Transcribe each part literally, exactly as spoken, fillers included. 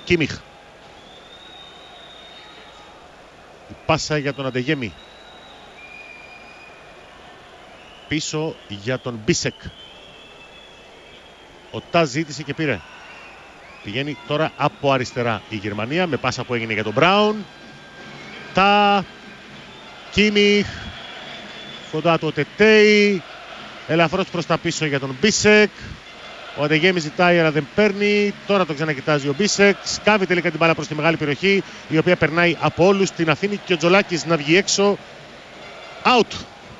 Κίμιχ. Η πάσα για τον Αντεγέμι. Πίσω για τον Μπίσεκ. Ο Τα ζήτησε και πήρε. Πηγαίνει τώρα από αριστερά η Γερμανία με πάσα που έγινε για τον Μπράουν. Τα Κίμιχ. Κοντά του ο Τετέι. Ελαφρώς προς τα πίσω για τον Μπίσεκ. Ο Αντεγέμι ζητάει αλλά δεν παίρνει. Τώρα το ξανακοιτάζει ο Μπίσεκ. Σκάβει τελικά την μπάλα προς τη μεγάλη περιοχή, η οποία περνάει από όλους. Την αφήνει και ο Τζολάκης να βγει έξω. Out.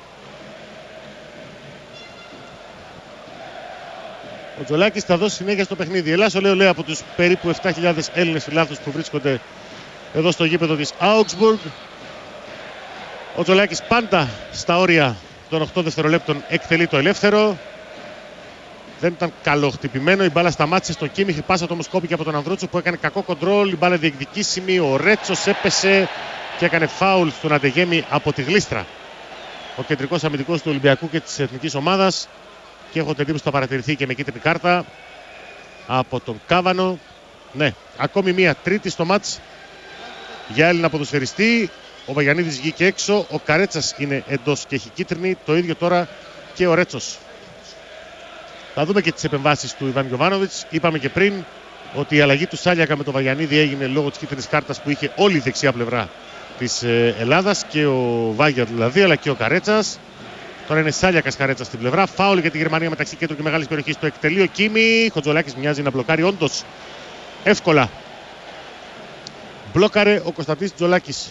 Ο Τζολάκης θα δώσει συνέχεια στο παιχνίδι. Ελάς ο λέω από τους περίπου επτά χιλιάδες Έλληνες φιλάθλους που βρίσκονται εδώ στο γήπεδο της Augsburg. Ο Τζολάκης πάντα στα όρια των οκτώ δευτερολέπτων εκτελεί το ελεύθερο. Δεν ήταν καλοχτυπημένο. Η μπάλα σταμάτησε στον Κίμιχ. Η πάσα του όμως κόπηκε από τον Ανδρούτσο που έκανε κακό κοντρόλ. Η μπάλα διεκδικήσιμη. Ο Ρέτσος έπεσε και έκανε φάουλ στον Αντεγέμι από τη γλίστρα. Ο κεντρικός αμυντικός του Ολυμπιακού και της εθνικής ομάδας. Και έχω την εντύπωση ότι θα παρατηρηθεί και με κίτρινη κάρτα από τον Κάβανο. Ναι, ακόμη μία τρίτη στο μάτς για Έλληνα ποδοσφαιριστή. Ο Βαγιανίδης βγήκε έξω. Ο Καρέτσας είναι εντός και έχει κίτρινη. Το ίδιο τώρα και ο Ρέτσος. Θα δούμε και τις επεμβάσεις του Ιβάν Γιοβάνοβιτς. Είπαμε και πριν ότι η αλλαγή του Σάλιακα με τον Βαγιανίδη έγινε λόγω της κίτρινης κάρτας που είχε όλη η δεξιά πλευρά της Ελλάδας. Και ο Βάγια δηλαδή, αλλά και ο Καρέτσας. Τώρα είναι Σάλιακας Καρέτσας στην πλευρά. Φάουλ για τη Γερμανία μεταξύ κέντρου και μεγάλης περιοχής. Το εκτελεί ο Κίμιχ. Ο Τζολάκης μοιάζει να μπλοκάρει όντως εύκολα. Μπλόκαρε ο Κωνσταντής Τζολάκης.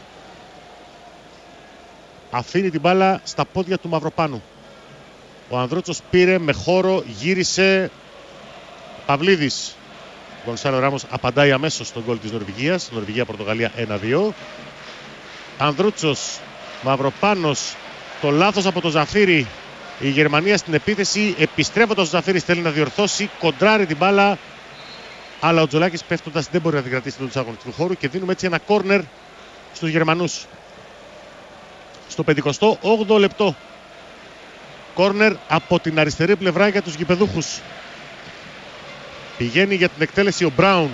Αφήνει την μπάλα στα πόδια του Μαυροπάνου. Ο Ανδρούτσος πήρε με χώρο, γύρισε. Παυλίδης. Ο Γκονσάλο Ράμος απαντάει αμέσως στον γκολ της Νορβηγίας. Νορβηγία-Πορτογαλία ένα δύο. Ανδρούτσος, Μαυροπάνος. Το λάθος από το Ζαφύρι. Η Γερμανία στην επίθεση. Επιστρέφοντας ο Ζαφύρις θέλει να διορθώσει. Κοντράρει την μπάλα. Αλλά ο Τζολάκης πέφτοντας δεν μπορεί να την κρατήσει τον αγωνιστικού χώρου. Και δίνουμε έτσι ένα κόρνερ στους Γερμανούς. Στο πενηκοστό όγδοο λεπτό. Κόρνερ από την αριστερή πλευρά για τους γηπεδούχους. Πηγαίνει για την εκτέλεση ο Μπράουν.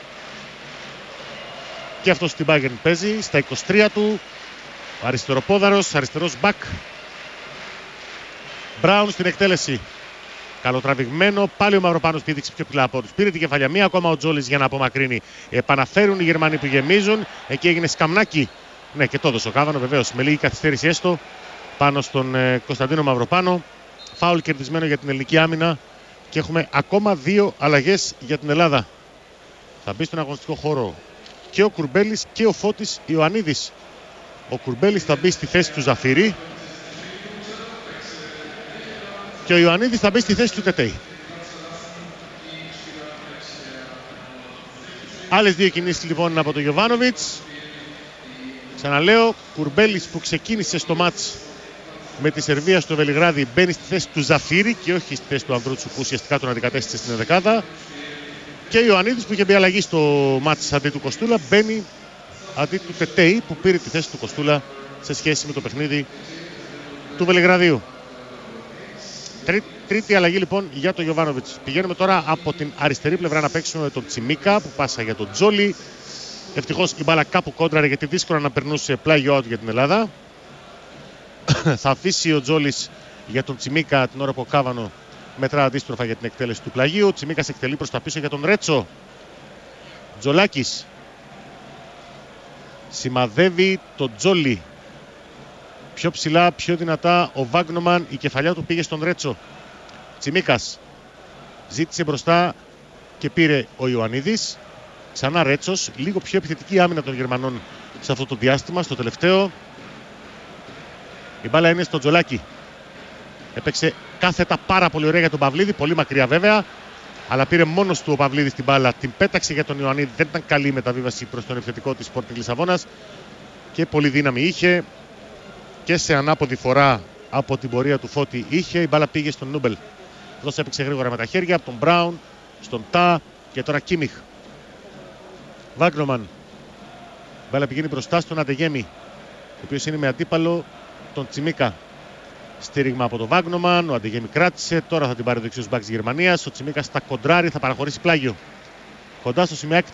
Και αυτός στην Bayern παίζει στα είκοσι τρία του. Ο αριστεροπόδαρος, αριστερός μπακ. Μπράουν στην εκτέλεση. Καλοτραβηγμένο. Πάλι ο Μαυροπάνος πήδηξε πιο ψηλά από τους. Πήρε την κεφαλιά. Μία ακόμα ο Τζόλης για να απομακρύνει. Επαναφέρουν οι Γερμανοί που γεμίζουν. Εκεί έγινε σκαμνάκι. Ναι, και το έδωσε ο Κάβανο βεβαίως. Με λίγη καθυστέρηση έστω πάνω στον ε, Κωνσταντίνο Μαυροπάνο. Φάουλ κερδισμένο για την ελληνική άμυνα. Και έχουμε ακόμα δύο αλλαγές για την Ελλάδα. Θα μπει στον αγωνιστικό χώρο και ο Κουρμπέλης και ο Φώτης Ιωαννίδης. Ο Κουρμπέλης θα μπει στη θέση του Ζαφύρι. Και ο Ιωαννίδης θα μπει στη θέση του Τετέι. Άλλες δύο κινήσεις λοιπόν από τον Γιοβάνοβιτς. Ξαναλέω, Κουρμπέλης που ξεκίνησε στο μάτς με τη Σερβία στο Βελιγράδι μπαίνει στη θέση του Ζαφύρι και όχι στη θέση του Ανδρούτσου που ουσιαστικά τον αντικατέστησε στην ενδεκάδα. Και ο Ιωαννίδης που είχε μπει αλλαγή στο μάτς αντί του Κοστούλα μπαίνει αντί του Τετέι που πήρε τη θέση του Κοστούλα σε σχέση με το παιχνίδι του Βελιγραδίου. Τρί, τρίτη αλλαγή λοιπόν για τον Γιοβάνοβιτς. Πηγαίνουμε τώρα από την αριστερή πλευρά να παίξουμε τον Τσιμίκα που πάσα για τον Τζόλι. Ευτυχώς η μπάλα κάπου κόντραρε γιατί δύσκολα να περνούσε πλάγιο out για την Ελλάδα. Θα αφήσει ο Τζόλις για τον Τσιμίκα την ώρα που ο Κάβανο μετρά αντίστροφα για την εκτέλεση του πλαγίου. Ο Τσιμίκας εκτελεί προς τα πίσω για τον Ρέτσο. Τζολάκης σημαδεύει τον Τζόλι. Πιο ψηλά, πιο δυνατά ο Βάγνομαν. Η κεφαλιά του πήγε στον Ρέτσο. Τσιμίκας ζήτησε μπροστά και πήρε ο Ιωαννίδης. Ξανά Ρέτσος. Λίγο πιο επιθετική άμυνα των Γερμανών σε αυτό το διάστημα. Στο τελευταίο η μπάλα είναι στο Τζολάκη. Έπαιξε κάθετα πάρα πολύ ωραία για τον Παυλίδη. Πολύ μακριά βέβαια. Αλλά πήρε μόνος του ο Παυλίδης την μπάλα. Την πέταξε για τον Ιωαννίδη. Δεν ήταν καλή η μεταβίβαση προς τον επιθετικό της Sporting Λισαβόνας. Και πολύ δύναμη είχε. Και σε ανάποδη φορά από την πορεία του Φώτη είχε. Η μπάλα πήγε στον Νούμπελ. Αυτός έπαιξε γρήγορα με τα χέρια. Από τον Μπράουν στον Τα. Και τώρα Κίμιχ. Βάγκνομαν. Η μπάλα πηγαίνει μπροστά στον Αντεγέμι. Ο οποίος είναι με αντίπαλο τον Τσιμίκα. Στήριγμα από τον Βάγνομαν. Ο Αντεγέμι κράτησε. Τώρα θα την πάρει ο δεξιός μπακ της Γερμανίας. Ο Τσιμίκας στα κοντράρι, θα παραχωρήσει πλάγιο. Κοντά στο σημαίακι